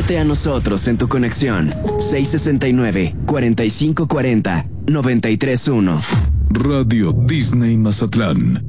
Únete a nosotros en tu conexión. 669-4540-931. Radio Disney Mazatlán.